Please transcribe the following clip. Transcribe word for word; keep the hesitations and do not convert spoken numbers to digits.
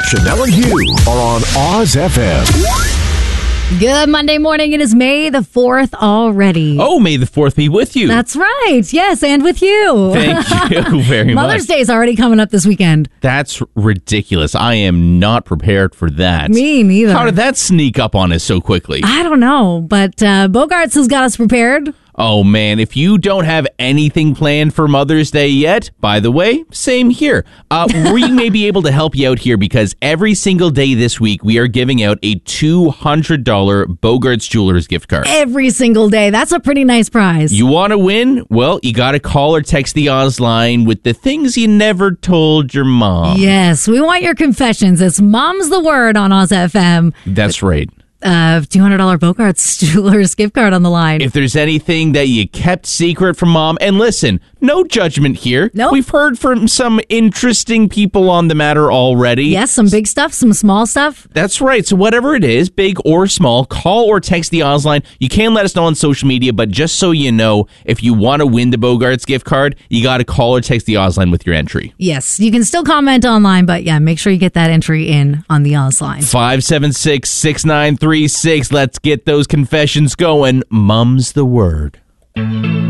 Chanel and you are on Oz F M. Good Monday morning. It is May the fourth already. Oh, May the fourth be with you. That's right. Yes, and with you. Thank you very much. Mother's Day is already coming up this weekend. That's ridiculous. I am not prepared for that. Me neither. How did that sneak up on us so quickly? I don't know, but uh, Bogarts has got us prepared. Oh, man, if you don't have anything planned for Mother's Day yet, by the way, same here. Uh, we may be able to help you out here because every single day this week, we are giving out a two hundred dollars Bogarts Jewelers gift card. Every single day. That's a pretty nice prize. You want to win? Well, you got to call or text the Oz line with the things you never told your mom. Yes, we want your confessions. It's Mom's the Word on Oz F M. That's right. Uh, two hundred dollars Bogarts Jewelers gift card on the line. If there's anything that you kept secret from Mom, and listen, no judgment here. Nope. We've heard from some interesting people on the matter already. Yes, some big stuff, some small stuff. That's right. So whatever it is, big or small, call or text the Oz line. You can let us know on social media, but just so you know, if you want to win the Bogarts gift card, you got to call or text the Oz line with your entry. Yes, you can still comment online, but yeah, make sure you get that entry in on the Oz line. five seven six, six nine three six. Let's get those confessions going. Mum's the word.